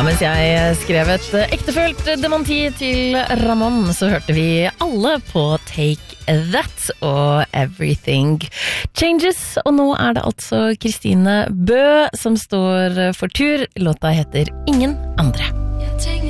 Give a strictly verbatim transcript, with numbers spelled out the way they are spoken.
Mens jeg skrev et ektefølt dementi til Ramón, så hørte vi alle på Take That og Everything Changes. Og nå er det altså Kristine Bø som står for tur. Låta heter Ingen andre.